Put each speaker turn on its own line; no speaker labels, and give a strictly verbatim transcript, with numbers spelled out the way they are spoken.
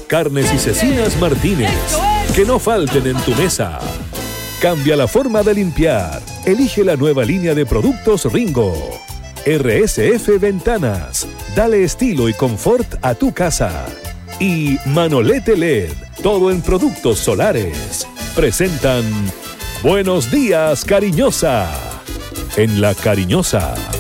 Carnes y Cecinas Martínez. Que no falten en tu mesa. Cambia la forma de limpiar. Elige la nueva línea de productos Ringo. R S F Ventanas. Dale estilo y confort a tu casa. Y Manolete L E D. Todo en productos solares. Presentan Buenos Días, Cariñosa. En La Cariñosa.